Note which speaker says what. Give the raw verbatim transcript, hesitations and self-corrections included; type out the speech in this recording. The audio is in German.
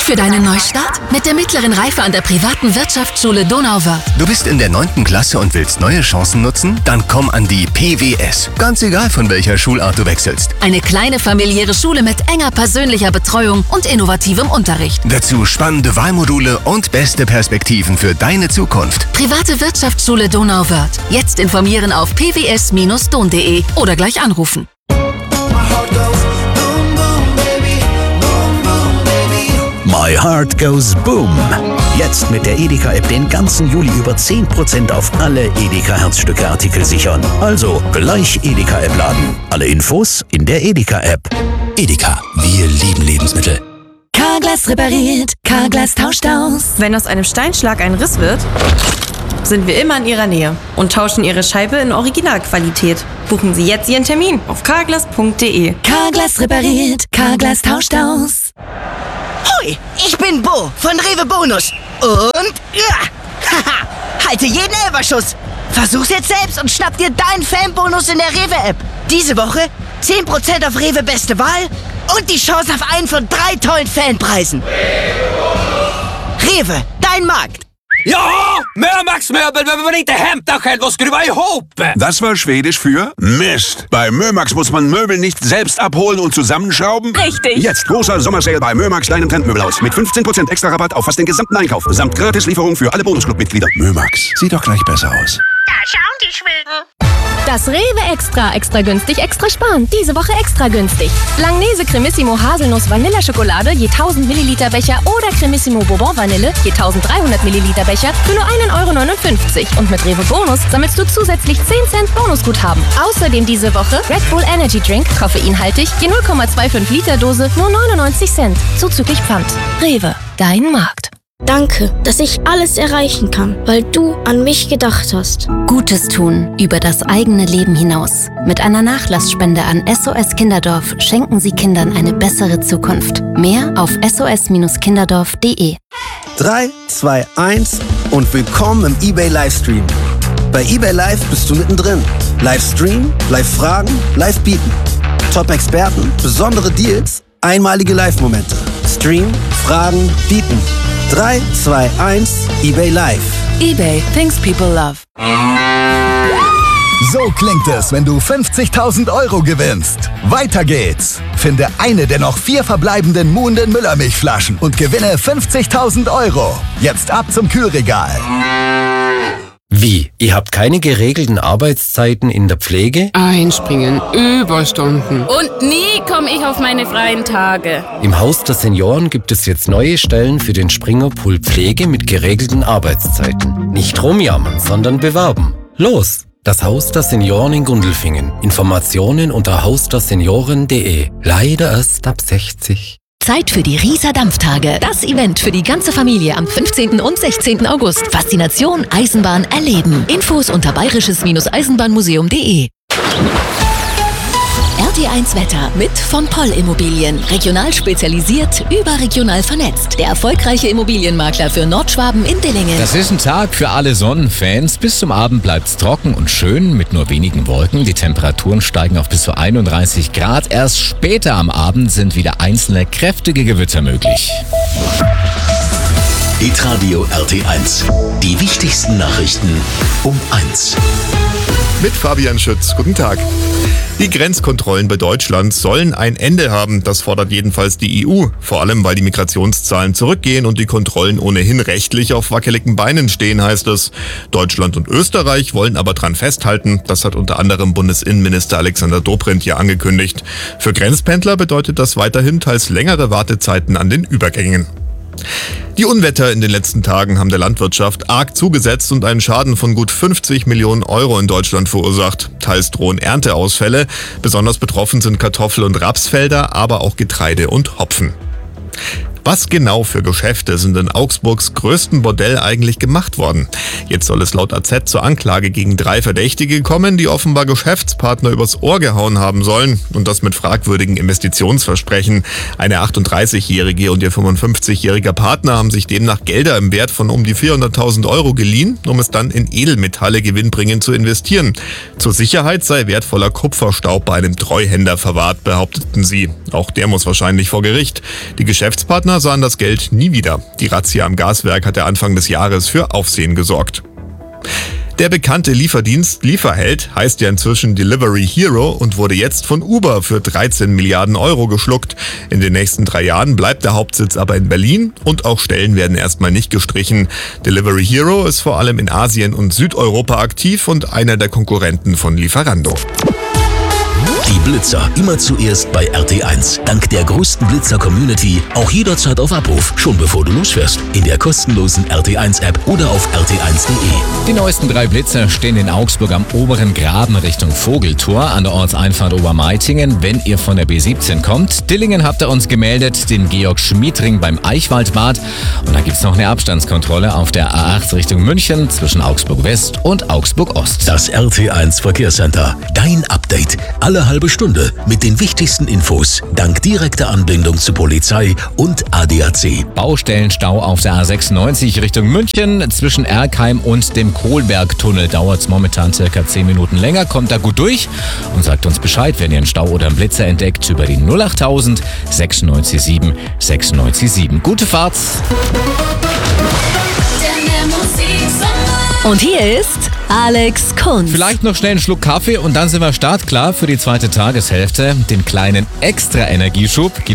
Speaker 1: für deinen Neustart? Mit der mittleren Reife an der privaten Wirtschaftsschule Donauwörth.
Speaker 2: Du bist in der neunten Klasse und willst neue Chancen nutzen? Dann komm an die P W S. Ganz egal, von welcher Schulart du wechselst.
Speaker 1: Eine kleine familiäre Schule mit enger persönlicher Betreuung und innovativem Unterricht.
Speaker 2: Dazu spannende Wahlmodule und beste Perspektiven für deine Zukunft.
Speaker 1: Private Wirtschaftsschule Donauwörth. Jetzt informieren auf p w s Bindestrich don punkt de oder gleich anrufen.
Speaker 3: My Heart Goes Boom. Jetzt mit der Edeka-App den ganzen Juli über zehn Prozent auf alle Edeka-Herzstücke-Artikel sichern. Also gleich Edeka-App laden. Alle Infos in der Edeka-App. Edeka, wir lieben Lebensmittel.
Speaker 4: Carglass repariert, Carglass tauscht aus.
Speaker 5: Wenn aus einem Steinschlag ein Riss wird, sind wir immer in Ihrer Nähe und tauschen Ihre Scheibe in Originalqualität. Buchen Sie jetzt Ihren Termin auf carglass punkt de.
Speaker 4: Carglass repariert, Carglass tauscht aus.
Speaker 6: Hoi, ich bin Bo von Rewe Bonus. Und ja, haha, halte jeden Elferschuss. Versuch's jetzt selbst und schnapp dir deinen Fanbonus in der Rewe-App. Diese Woche zehn Prozent auf Rewe Beste Wahl und die Chance auf einen von drei tollen Fanpreisen. Rewe, dein Markt.
Speaker 7: Ja, Mömax-Möbel, wenn man inte hämtar själv och skruva ihop.
Speaker 8: Das war Schwedisch für Mist. Bei Mömax muss man Möbel nicht selbst abholen und zusammenschrauben.
Speaker 5: Richtig.
Speaker 8: Jetzt großer Sommersale bei Mömax, deinem Trendmöbelhaus. Mit fünfzehn Prozent extra Rabatt auf fast den gesamten Einkauf. Samt Gratislieferung für alle Bonusclub-Mitglieder. Mömax, sieht doch gleich besser aus.
Speaker 9: Da schauen die Schweden.
Speaker 10: Das Rewe Extra, extra günstig, extra sparen. Diese Woche extra günstig. Langnese Cremissimo Haselnuss Vanilleschokolade je tausend Milliliter Becher oder Cremissimo Bourbon Vanille je dreizehnhundert Milliliter Becher für nur ein Euro neunundfünfzig. Und mit Rewe Bonus sammelst du zusätzlich zehn Cent Bonusguthaben. Außerdem diese Woche Red Bull Energy Drink, koffeinhaltig, je null Komma fünfundzwanzig Liter Dose, nur neunundneunzig Cent. Zuzüglich Pfand. Rewe, dein Markt.
Speaker 11: Danke, dass ich alles erreichen kann, weil du an mich gedacht hast.
Speaker 12: Gutes tun über das eigene Leben hinaus. Mit einer Nachlassspende an S O S Kinderdorf schenken Sie Kindern eine bessere Zukunft. Mehr auf s o s Kinderdorf punkt de.
Speaker 13: drei, zwei, eins und willkommen im eBay Livestream. Bei eBay Live bist du mittendrin. Livestream, Live-Fragen, Live-Bieten. Top-Experten, besondere Deals, einmalige Live-Momente. Stream, Fragen, Bieten. drei, zwei, eins, eBay Live.
Speaker 1: eBay, things people love.
Speaker 14: So klingt es, wenn du fünfzigtausend Euro gewinnst. Weiter geht's. Finde eine der noch vier verbleibenden Muhnden Müllermilchflaschen und gewinne fünfzigtausend Euro. Jetzt ab zum Kühlregal.
Speaker 15: Wie? Ihr habt keine geregelten Arbeitszeiten in der Pflege?
Speaker 16: Einspringen, Überstunden.
Speaker 17: Und nie komme ich auf meine freien Tage.
Speaker 15: Im Haus der Senioren gibt es jetzt neue Stellen für den Springerpool Pflege mit geregelten Arbeitszeiten. Nicht rumjammern, sondern bewerben. Los! Das Haus der Senioren in Gundelfingen. Informationen unter haus der senioren punkt de. Leider erst ab sechzig.
Speaker 4: Zeit für die Rieser Dampftage. Das Event für die ganze Familie am fünfzehnten und sechzehnten August. Faszination Eisenbahn erleben. Infos unter bayerisches Eisenbahnmuseum punkt de. R T eins Wetter mit von Poll Immobilien. Regional spezialisiert, überregional vernetzt. Der erfolgreiche Immobilienmakler für Nordschwaben in Dillingen.
Speaker 18: Das ist ein Tag für alle Sonnenfans. Bis zum Abend bleibt's trocken und schön mit nur wenigen Wolken. Die Temperaturen steigen auf bis zu einunddreißig Grad. Erst später am Abend sind wieder einzelne kräftige Gewitter möglich.
Speaker 3: Hitradio R T eins. Die wichtigsten Nachrichten um eins.
Speaker 19: Mit Fabian Schütz. Guten Tag. Die Grenzkontrollen bei Deutschland sollen ein Ende haben. Das fordert jedenfalls die E U. Vor allem, weil die Migrationszahlen zurückgehen und die Kontrollen ohnehin rechtlich auf wackeligen Beinen stehen, heißt es. Deutschland und Österreich wollen aber dran festhalten. Das hat unter anderem Bundesinnenminister Alexander Dobrindt ja angekündigt. Für Grenzpendler bedeutet das weiterhin teils längere Wartezeiten an den Übergängen. Die Unwetter in den letzten Tagen haben der Landwirtschaft arg zugesetzt und einen Schaden von gut fünfzig Millionen Euro in Deutschland verursacht. Teils drohen Ernteausfälle. Besonders betroffen sind Kartoffel- und Rapsfelder, aber auch Getreide und Hopfen. Was genau für Geschäfte sind in Augsburgs größten Bordell eigentlich gemacht worden? Jetzt soll es laut A Z zur Anklage gegen drei Verdächtige kommen, die offenbar Geschäftspartner übers Ohr gehauen haben sollen. Und das mit fragwürdigen Investitionsversprechen. Eine achtunddreißigjährige und ihr fünfundfünfzigjähriger Partner haben sich demnach Gelder im Wert von um die vierhunderttausend Euro geliehen, um es dann in Edelmetalle gewinnbringend zu investieren. Zur Sicherheit sei wertvoller Kupferstaub bei einem Treuhänder verwahrt, behaupteten sie. Auch der muss wahrscheinlich vor Gericht. Die Geschäftspartner Männer sahen das Geld nie wieder. Die Razzia am Gaswerk hatte Anfang des Jahres für Aufsehen gesorgt. Der bekannte Lieferdienst Lieferheld heißt ja inzwischen Delivery Hero und wurde jetzt von Uber für dreizehn Milliarden Euro geschluckt. In den nächsten drei Jahren bleibt der Hauptsitz aber in Berlin und auch Stellen werden erstmal nicht gestrichen. Delivery Hero ist vor allem in Asien und Südeuropa aktiv und einer der Konkurrenten von Lieferando.
Speaker 3: Die Blitzer immer zuerst bei R T eins. Dank der größten Blitzer-Community auch jederzeit auf Abruf, schon bevor du losfährst. In der kostenlosen R T eins App oder auf r t eins punkt d e.
Speaker 18: Die neuesten drei Blitzer stehen in Augsburg am oberen Graben Richtung Vogeltor an der Ortseinfahrt Obermeitingen, wenn ihr von der B siebzehn kommt. Dillingen habt ihr uns gemeldet, den Georg-Schmied-Ring beim Eichwaldbad. Und da gibt's noch eine Abstandskontrolle auf der A acht Richtung München zwischen Augsburg West und Augsburg Ost.
Speaker 3: Das R T eins Verkehrscenter. Dein Update. Alle halbe Stunde mit den wichtigsten Infos. Dank direkter Anbindung zu Polizei und A D A C.
Speaker 18: Baustellenstau auf der A sechsundneunzig Richtung München. Zwischen Erkheim und dem Kohlbergtunnel dauert's momentan circa zehn Minuten länger. Kommt da gut durch und sagt uns Bescheid, wenn ihr einen Stau oder einen Blitzer entdeckt, über die null achttausend sechsundneunzig sieben sechsundneunzig sieben. Gute Fahrt!
Speaker 4: Und hier ist Alex Kunz.
Speaker 18: Vielleicht noch schnell einen Schluck Kaffee und dann sind wir startklar für die zweite Tageshälfte. Den kleinen Extra-Energieschub gibt's